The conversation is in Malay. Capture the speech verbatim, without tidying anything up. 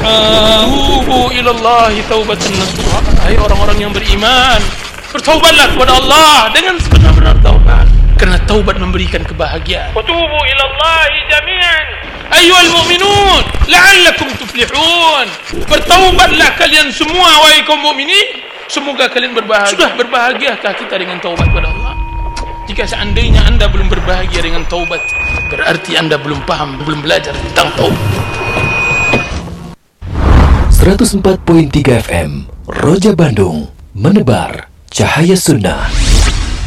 Tubu ilallahi taubatan nasuha. Hai orang-orang yang beriman, bertaubatlah kepada Allah dengan sebenar-benar taubat, kerana taubat memberikan kebahagiaan. Wa tubu ilallahi jami'an ayyuhal mu'minun la'allakum tuflihun. Bertaubatlah kalian semua wahai kaum mukminin, semoga kalian berbahagia. Sudah berbahagiakah kita dengan taubat kepada Allah? Jika seandainya anda belum berbahagia dengan taubat, berarti anda belum paham, belum belajar tentang taubat. seratus empat koma tiga F M Roja Bandung, menebar cahaya sunnah.